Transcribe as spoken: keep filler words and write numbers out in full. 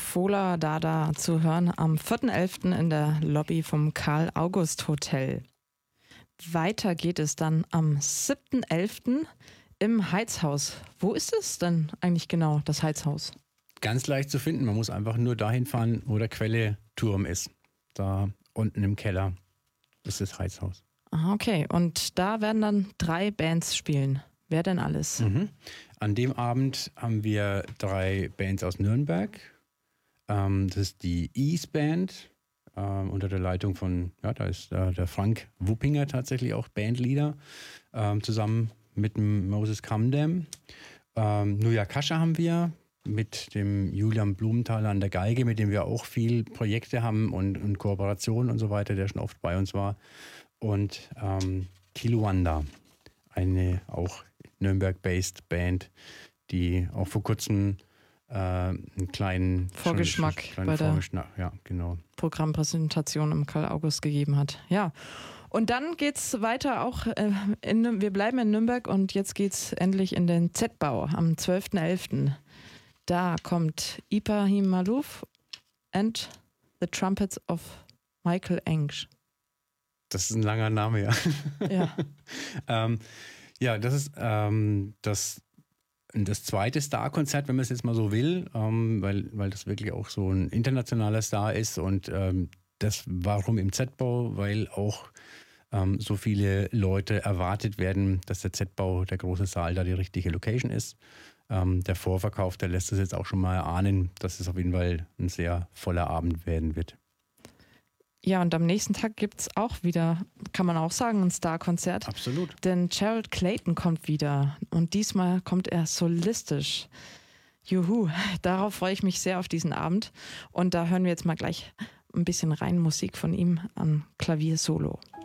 Fohler Dada zu hören am vierten elften in der Lobby vom Karl-August-Hotel. Weiter geht es dann am siebten elften im Heizhaus. Wo ist es denn eigentlich genau, das Heizhaus? Ganz leicht zu finden. Man muss einfach nur dahin fahren, wo der Quelle-Turm ist. Da unten im Keller ist das Heizhaus. Aha, okay. Und da werden dann drei Bands spielen. Wer denn alles? Mhm. An dem Abend haben wir drei Bands aus Nürnberg. Ähm, das ist die Ease Band ähm, unter der Leitung von, ja, da ist äh, der Frank Wuppinger tatsächlich auch Bandleader, ähm, zusammen mit dem Moses Kamdem. Ähm, Nuja Kascha haben wir mit dem Julian Blumenthaler an der Geige, mit dem wir auch viel Projekte haben und, und Kooperationen und so weiter, der schon oft bei uns war. Und ähm, Kiluanda, eine auch Nürnberg-based Band, die auch vor kurzem äh, einen kleinen Vorgeschmack schon, schon, bei Vorgeschmack, ja, genau. Programmpräsentation im Karl August gegeben hat. Ja. Und dann geht's weiter auch, äh, in, wir bleiben in Nürnberg und jetzt geht's endlich in den Z-Bau am zwölften elften. Da kommt Ibrahim Malouf and the Trumpets of Michael Engsch. Das ist ein langer Name, ja. Ja. ähm, ja, das ist ähm, das, das zweite Star-Konzert, wenn man es jetzt mal so will, ähm, weil, weil das wirklich auch so ein internationaler Star ist. Und ähm, das warum im Z-Bau? Weil auch ähm, so viele Leute erwartet werden, dass der Z-Bau, der große Saal, da die richtige Location ist. Ähm, der Vorverkauf, der lässt es jetzt auch schon mal erahnen, dass es auf jeden Fall ein sehr voller Abend werden wird. Ja, und am nächsten Tag gibt es auch wieder, kann man auch sagen, ein Star-Konzert. Absolut. Denn Gerald Clayton kommt wieder und diesmal kommt er solistisch. Juhu, darauf freue ich mich sehr auf diesen Abend. Und da hören wir jetzt mal gleich ein bisschen rein Musik von ihm an Klavier-Solo.